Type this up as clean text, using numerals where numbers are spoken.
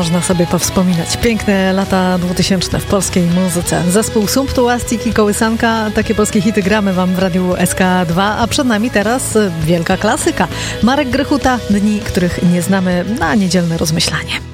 można sobie powspominać. Piękne lata 2000 w polskiej muzyce. Zespół Sumptułastik i Kołysanka. Takie polskie hity gramy wam w Radiu SK2, a przed nami teraz wielka klasyka. Marek Grechuta, Dni, których nie znamy, na niedzielne rozmyślanie.